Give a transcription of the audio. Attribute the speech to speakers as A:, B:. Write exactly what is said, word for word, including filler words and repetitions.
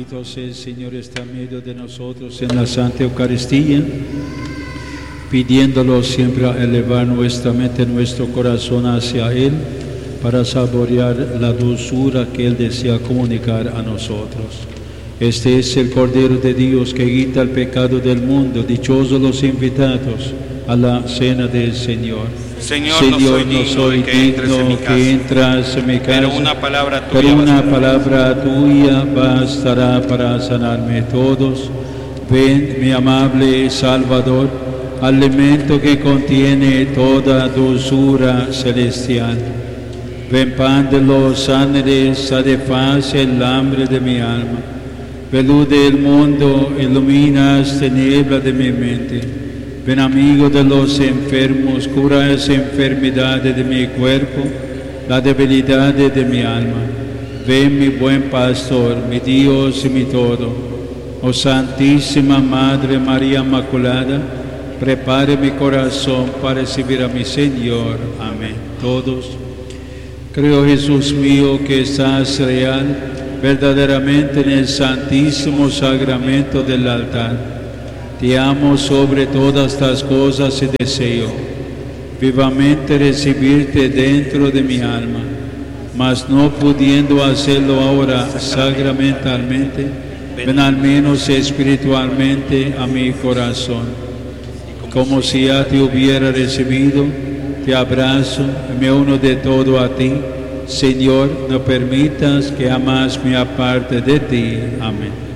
A: Amados, el Señor está en medio de nosotros en la Santa Eucaristía, pidiéndolo siempre a elevar nuestra mente, nuestro corazón hacia Él, para saborear la dulzura que Él desea comunicar a nosotros. Este es el Cordero de Dios que quita el pecado del mundo. Dichosos los invitados a la cena del Señor.
B: Señor,
A: Señor,
B: no soy digno que entres en mi casa,
A: pero una palabra tuya, pero una palabra tuya bastará para sanarme todos. Ven, mi amable Salvador, alimento que contiene toda dulzura celestial. Ven, pan de los ángeles, satisface el hambre de mi alma. Veluz del mundo, iluminas tinieblas de mi mente. Ven, amigo de los enfermos, cura las enfermedades de mi cuerpo, la debilidad de mi alma. Ven, mi buen pastor, mi Dios y mi todo. Oh Santísima Madre María Inmaculada, prepare mi corazón para recibir a mi Señor. Amén. Todos. Creo, Jesús mío, que estás real, verdaderamente en el santísimo sacramento del altar. Te amo sobre todas las cosas y deseo vivamente recibirte dentro de mi alma, mas no pudiendo hacerlo ahora sacramentalmente, ven al menos espiritualmente a mi corazón. Como si ya te hubiera recibido, te abrazo y me uno de todo a ti. Señor, no permitas que jamás me aparte de ti. Amén.